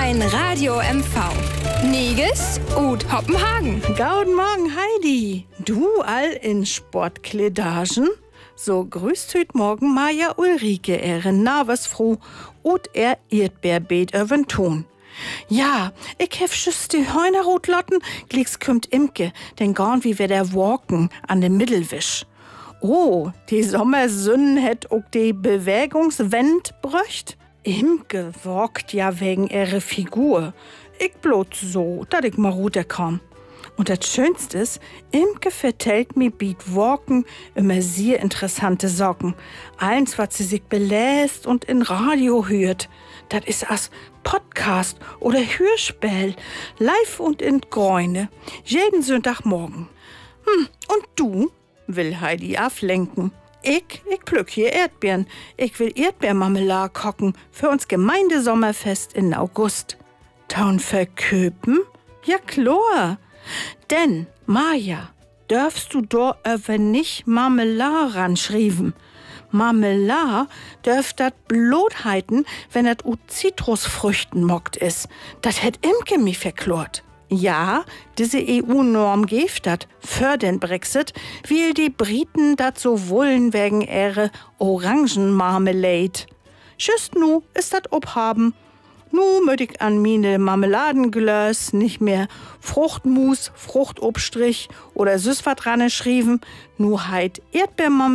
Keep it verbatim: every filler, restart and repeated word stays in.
Ein Radio M V. Neges und Hoppenhagen. Guten Morgen, Heidi. Du all in Sportkledagen? So grüßt hüt morgen Maja Ulrike ere Navesfroh und er Erdbeerbeet öven Ton. Ja, ich hef schüss die Heunerrotlotten, glicks kümmt Imke, denn gorn wie wir der walken an dem Mittelwisch. Oh, die Sommersünnen het ook die Bewegungswend bröcht. Imke walkt ja wegen ihre Figur. Ich blot so, dat ich mal runterkomm. Und das Schönste ist, Imke vertellt mir beat walken immer sehr interessante Socken. Eins, was sie sich beläst und in Radio hört. Das ist as Podcast oder Hörspiel, live und in Gräune, jeden Sonntagmorgen. Hm, und du? Will Heidi ablenken. Ich, ich plück hier Erdbeeren. Ich will Erdbeermarmelade kochen für uns Gemeindesommerfest in August. Taun verköpen? Ja, klar. Denn, Maja, dürfst du do över nicht Marmelade ranschrieben. Marmelade dürft dat blot heiten, wenn dat u Zitrusfrüchten mockt is. Dat hätt Imke mi verklort. Ja, diese E U-Norm geft dat für den Brexit, weil die Briten dat so wollen wegen ihre Orangenmarmelade. Schüsst nu ist dat obhaben. Nu möt ich an mine Marmeladenglas nicht mehr Fruchtmus, Fruchtobstrich oder Süßwat dran schrieben, nu heit Erdbeermarmelade